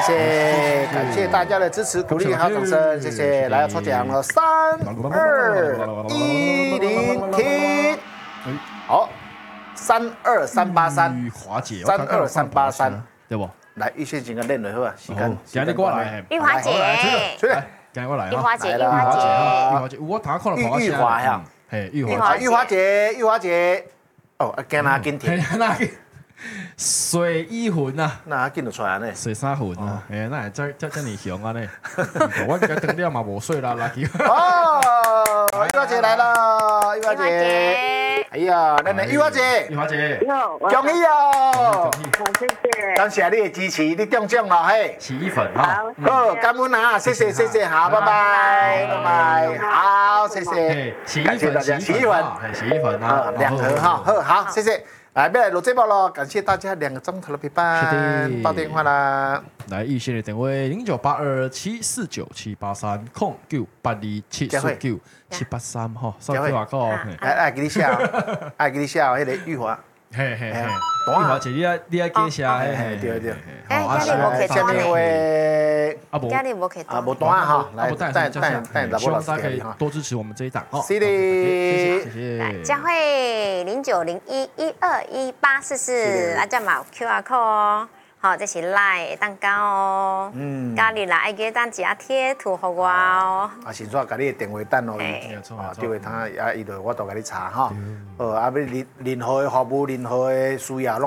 谢，感谢大家的支持、鼓励还有掌声，谢谢。来要抽奖了，3、2、1，零，停。好，32383， 玉华姐 32383， 对不？ 来，预先先个练落好啊，时间。 今日过来， 玉华姐， 出来， 今日我来玉华姐，玉来华姐， 玉华姐，我头看到跑玉华呀， 嘿，玉华， 玉华姐，玉华姐，哦，跟哪紧停？ 那个水一魂啊， 那紧就出来呢。 水三魂啊，哎，那这你凶啊呢？我应该等了嘛，无水啦，垃圾。 哦，玉华姐来了，玉华玉华姐， 姐， 哎呀，那玉华姐， 玉华姐， 恭喜哦！ 谢谢。 感谢你的支持，你中奖了嘿。 洗衣粉哈， 好，感恩啊，谢谢谢谢，好，拜拜拜拜，好，谢谢， 洗衣感谢大粉， 家，洗衣粉， 洗衣粉啊， 2盒哈，好，谢谢。来，要来录节目咯，感谢大家2个钟头的陪伴，报电话啦。 来预先的电话0982749783，0982749783哈，扫 QR code。 来，给你写，爱给你写，迄个玉华， 嘿嘿嘿，玉华姐，你要介绍，嘿对对。 哎，今日无客下面一位啊不今日无客啊，无单啊哈，来带希望大家可以多支持我们这一档哦。 是的， 谢谢。 来，佳慧0901121844，啊，这嘛有 QR code 哦。好，这是 Line 蛋糕哦。家里来爱记当一下贴图给我哦。 啊，先说甲你的电话等落去，对他啊，伊就我都甲你查哈。啊，要任何的服务、任何的需要。